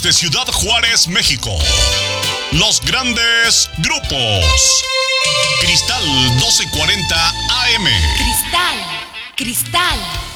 desde Ciudad Juárez, México. Los grandes grupos. Cristal 1240 AM. Cristal.